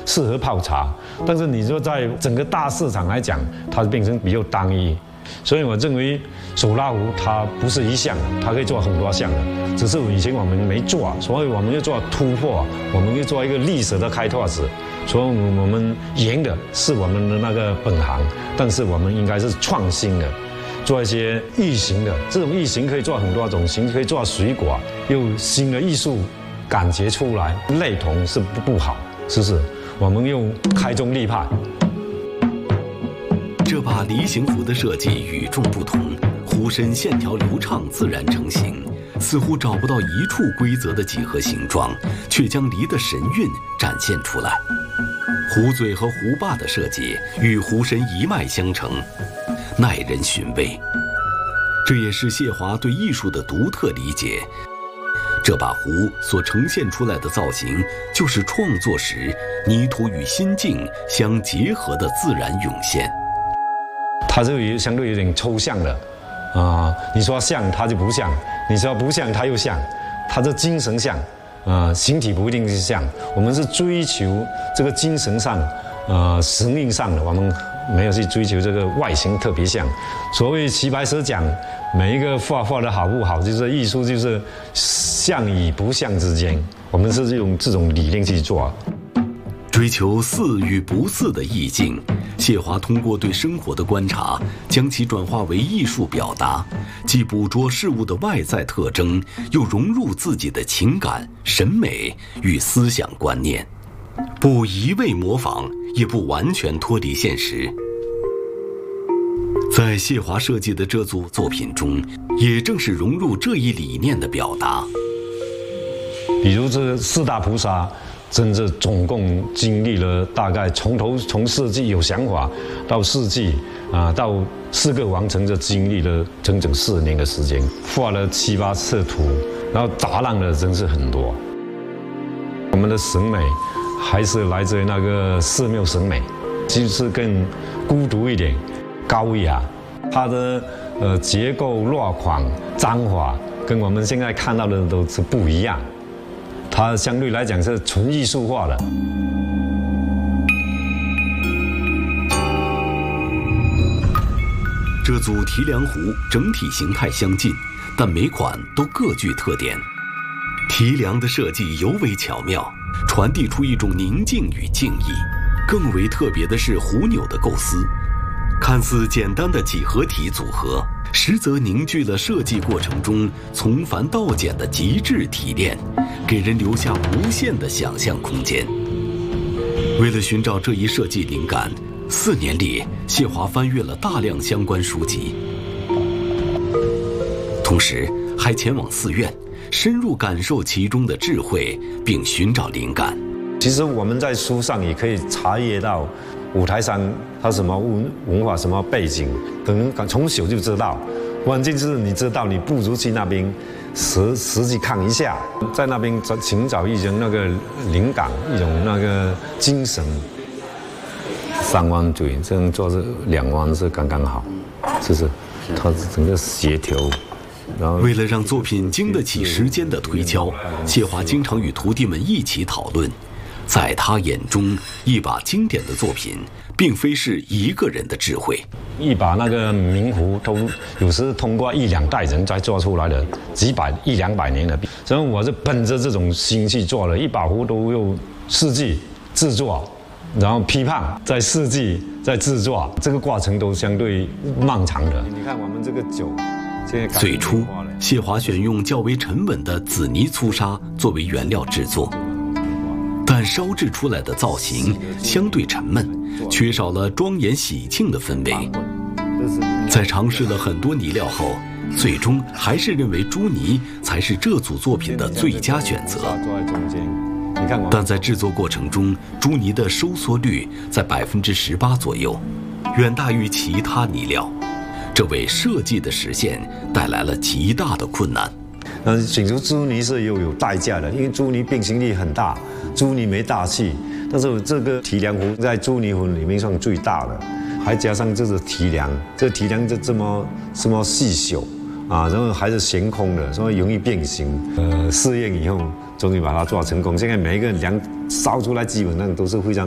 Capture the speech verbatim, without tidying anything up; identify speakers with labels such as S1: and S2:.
S1: 适合泡茶。但是你说在整个大市场来讲，它变成比较单一。所以我认为手拉壶它不是一项，它可以做很多项的，只是以前我们没做，所以我们要做突破，我们要做一个历史的开拓者。所以我们赢的是我们的那个本行，但是我们应该是创新的，做一些异形的。这种异形可以做很多种形，可以做水果，用新的艺术感觉出来，类同是不不好，是不是？我们用开宗立派。
S2: 这把梨形壶的设计与众不同，壶身线条流畅，自然成型，似乎找不到一处规则的几何形状，却将梨的神韵展现出来。壶嘴和壶把的设计与壶身一脉相承，耐人寻味。这也是谢华对艺术的独特理解。这把壶所呈现出来的造型，就是创作时泥土与心境相结合的自然涌现。
S1: 它是相对有点抽象的，啊、呃，你说像它就不像，你说不像它又像，它的精神像，啊、呃，形体不一定是像。我们是追求这个精神上，呃，神韵上的，我们没有去追求这个外形特别像。所谓齐白石讲，每一个画画的好不好，就是艺术，就是像与不像之间，我们是用这种理念去做。
S2: 追求似与不似的意境，谢华通过对生活的观察，将其转化为艺术表达，既捕捉事物的外在特征，又融入自己的情感、审美与思想观念，不一味模仿，也不完全脱离现实。在谢华设计的这组作品中，也正是融入这一理念的表达。
S1: 比如这四大菩萨，真正总共经历了大概从头从设计有想法到设计啊，到四个完成，就经历了整整四年的时间，画了七八次图，然后杂乱的真是很多。我们的审美还是来自于那个寺庙审美，就是更孤独一点，高雅，它的呃结构、落款、章法跟我们现在看到的都是不一样。它相对来讲是纯艺术化的。
S2: 这组提梁壶整体形态相近，但每款都各具特点。提梁的设计尤为巧妙，传递出一种宁静与静意。更为特别的是壶钮的构思，看似简单的几何体组合，实则凝聚了设计过程中从繁到简的极致提炼，给人留下无限的想象空间。为了寻找这一设计灵感，四年里，谢华翻阅了大量相关书籍，同时还前往寺院，深入感受其中的智慧，并寻找灵感。
S1: 其实我们在书上也可以查阅到五台山它什么文文化、什么背景，可能从小就知道。关键是你知道，你不如去那边实实际看一下，在那边找寻找一种那个灵感，一种那个精神。三弯嘴这样做是两弯是刚刚好，是不是？它整个协调。然后
S2: 为了让作品经得起时间的推敲，谢华经常与徒弟们一起讨论。在他眼中，一把经典的作品，并非是一个人的智慧。
S1: 一把那个名壶，都有时通过一两代人才做出来的，几百一两百年的。所以我是奔着这种心去做了，一把壶都用设计、制作，然后批判，再设计、再制作，这个过程都相对漫长的。你看我们这个酒，
S2: 最初谢华选用较为沉稳的紫泥粗砂作为原料制作。但烧制出来的造型相对沉闷，缺少了庄严喜庆的氛围。在尝试了很多泥料后，最终还是认为朱泥才是这组作品的最佳选择。但在制作过程中，朱泥的收缩率在百分之十八左右，远大于其他泥料，这为设计的实现带来了极大的困难。
S1: 那选出朱泥是又有代价的，因为朱泥变形力很大，朱泥没大气。但是这个提梁壶在朱泥壶里面算最大的，还加上这个提梁，这个提梁就这么这么细小啊，然后还是悬空的，所以容易变形。呃，试验以后终于把它做成功。现在每一个梁烧出来基本上都是非常